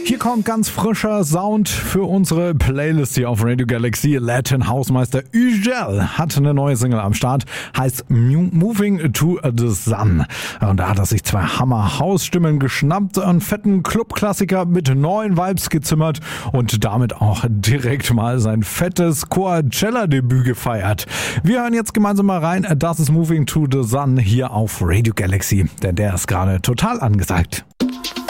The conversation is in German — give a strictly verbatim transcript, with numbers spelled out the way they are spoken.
Hier kommt ganz frischer Sound für unsere Playlist hier auf Radio Galaxy. Latin Hausmeister Ugel hat eine neue Single am Start, heißt Moving to the Sun. Und da hat er sich zwei Hammer-House-Stimmen geschnappt, einen fetten Club-Klassiker mit neuen Vibes gezimmert und damit auch direkt mal sein fettes Coachella-Debüt gefeiert. Wir hören jetzt gemeinsam mal rein, das ist Moving to the Sun hier auf Radio Galaxy, denn der ist gerade total angesagt.